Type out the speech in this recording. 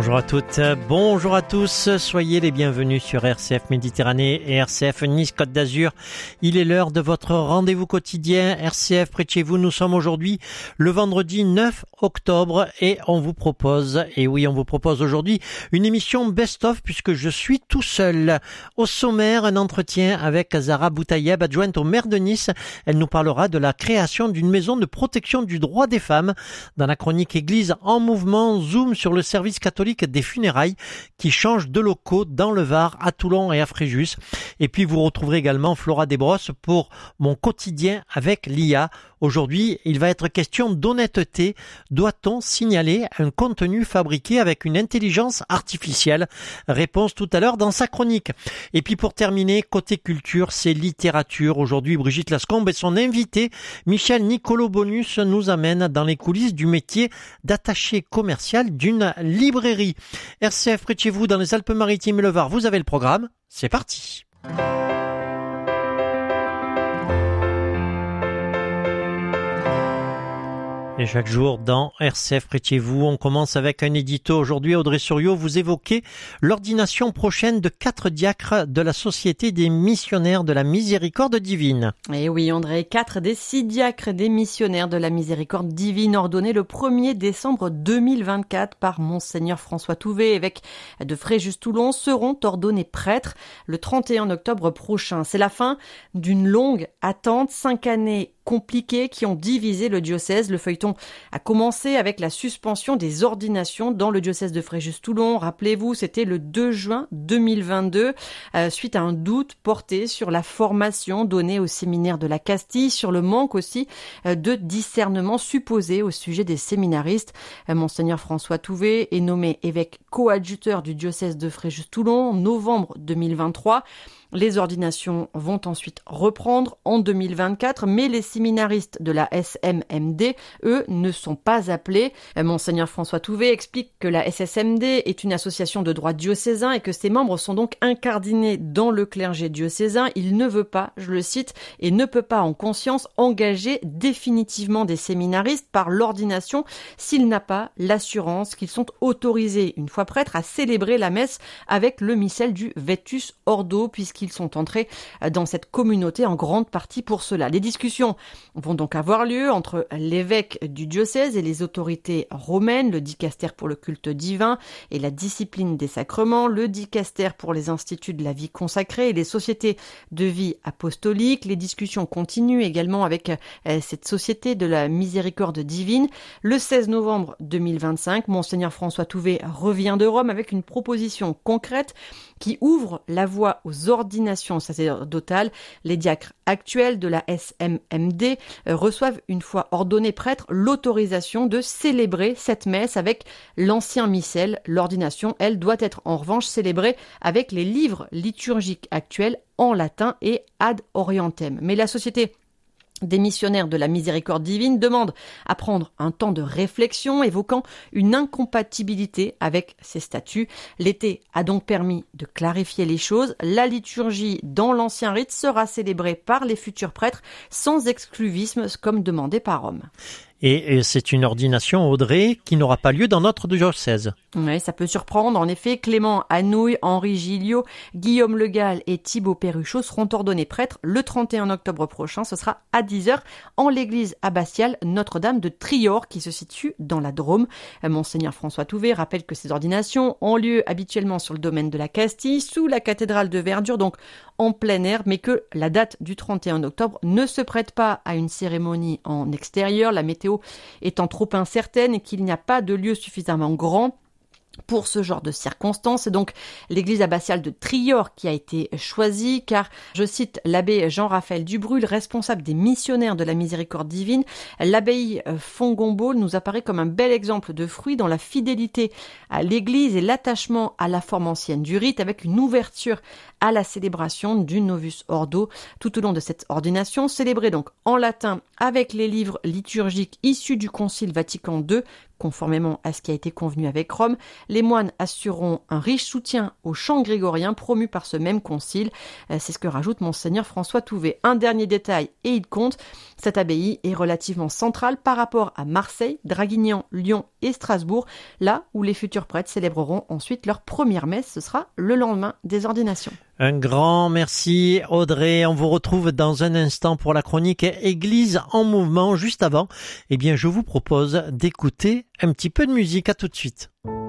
Bonjour à toutes, bonjour à tous, soyez les bienvenus sur RCF Méditerranée et RCF Nice-Côte d'Azur. Il est l'heure de votre rendez-vous quotidien RCF près de chez vous. Nous sommes aujourd'hui le vendredi 9 octobre et on vous propose aujourd'hui une émission best-of puisque je suis tout seul. Au sommaire, un entretien avec Zara Boutayeb, adjointe au maire de Nice. Elle nous parlera de la création d'une maison de protection du droit des femmes. Dans la chronique Église en mouvement, zoom sur le service catholique des funérailles qui change de locaux dans le Var, à Toulon et à Fréjus. Et puis vous retrouverez également Flora Desbrosses pour mon quotidien avec l'IA. Aujourd'hui, il va être question d'honnêteté. Doit-on signaler un contenu fabriqué avec une intelligence artificielle? Réponse tout à l'heure dans sa chronique. Et puis pour terminer, côté culture, c'est littérature. Aujourd'hui, Brigitte Lascombe et son invité, Michel Nicolo-Bonus, nous amènent dans les coulisses du métier d'attaché commercial d'une librairie. RCF près de chez vous, dans les Alpes-Maritimes et le Var, vous avez le programme. C'est parti. Et chaque jour dans RCF près de chez vous, on commence avec un édito. Aujourd'hui, Audrey Suriot, vous évoquez l'ordination prochaine de 4 diacres de la Société des missionnaires de la miséricorde divine. Et oui, André, 4 des 6 diacres des missionnaires de la miséricorde divine ordonnés le 1er décembre 2024 par Monseigneur François Touvet, évêque de Fréjus-Toulon, seront ordonnés prêtres le 31 octobre prochain. C'est la fin d'une longue attente, 5 années compliquées qui ont divisé le diocèse. Le feuilleton a commencé avec la suspension des ordinations dans le diocèse de Fréjus-Toulon. Rappelez-vous, c'était le 2 juin 2022, suite à un doute porté sur la formation donnée au séminaire de la Castille, sur le manque aussi de discernement supposé au sujet des séminaristes. Monseigneur François Touvet est nommé évêque coadjuteur du diocèse de Fréjus-Toulon en novembre 2023. Les ordinations vont ensuite reprendre en 2024, mais les séminaristes de la SMMD, eux, ne sont pas appelés. Monseigneur François Touvet explique que la SSMD est une association de droit diocésain et que ses membres sont donc incardinés dans le clergé diocésain. Il ne veut pas, je le cite, et ne peut pas en conscience engager définitivement des séminaristes par l'ordination s'il n'a pas l'assurance qu'ils sont autorisés, une fois prêtres, à célébrer la messe avec le missel du Vetus Ordo, puisqu'ils sont entrés dans cette communauté en grande partie pour cela. Les discussions vont donc avoir lieu entre l'évêque du diocèse et les autorités romaines, le dicaster pour le culte divin et la discipline des sacrements, le dicaster pour les instituts de la vie consacrée et les sociétés de vie apostolique. Les discussions continuent également avec cette société de la miséricorde divine. Le 16 novembre 2025, Monseigneur François Touvet revient de Rome avec une proposition concrète qui ouvre la voie aux ordinations sacerdotales. Les diacres actuels de la SMMD reçoivent, une fois ordonnés prêtres, l'autorisation de célébrer cette messe avec l'ancien missel. L'ordination, elle, doit être en revanche célébrée avec les livres liturgiques actuels en latin et ad orientem. Mais la société des missionnaires de la miséricorde divine demandent à prendre un temps de réflexion, évoquant une incompatibilité avec ces statuts. L'été a donc permis de clarifier les choses. La liturgie dans l'ancien rite sera célébrée par les futurs prêtres sans exclusivisme comme demandé par Rome. Et c'est une ordination, Audrey, qui n'aura pas lieu dans notre diocèse. Oui, ça peut surprendre. En effet, Clément Anouilh, Henri Gilliot, Guillaume Le Gall et Thibaut Perruchot seront ordonnés prêtres le 31 octobre prochain. Ce sera à 10h en l'église abbatiale Notre-Dame de Trior qui se situe dans la Drôme. Monseigneur François Touvet rappelle que ces ordinations ont lieu habituellement sur le domaine de la Castille, sous la cathédrale de Verdure, donc en plein air, mais que la date du 31 octobre ne se prête pas à une cérémonie en extérieur, la météo étant trop incertaine et qu'il n'y a pas de lieu suffisamment grand pour ce genre de circonstances. C'est donc l'église abbatiale de Trior qui a été choisie car, je cite l'abbé Jean-Raphaël Dubrulle, responsable des missionnaires de la miséricorde divine, l'abbaye Fongombault nous apparaît comme un bel exemple de fruit dans la fidélité à l'église et l'attachement à la forme ancienne du rite, avec une ouverture à la célébration du Novus Ordo tout au long de cette ordination, célébrée donc en latin avec les livres liturgiques issus du Concile Vatican II, Conformément à ce qui a été convenu avec Rome, les moines assureront un riche soutien au chant grégorien promu par ce même concile. C'est ce que rajoute Monseigneur François Touvet. Un dernier détail, et il compte, cette abbaye est relativement centrale par rapport à Marseille, Draguignan, Lyon et Strasbourg, là où les futurs prêtres célébreront ensuite leur première messe. Ce sera le lendemain des ordinations. Un grand merci Audrey, on vous retrouve dans un instant pour la chronique Église en mouvement. Juste avant, je vous propose d'écouter un petit peu de musique. À tout de suite.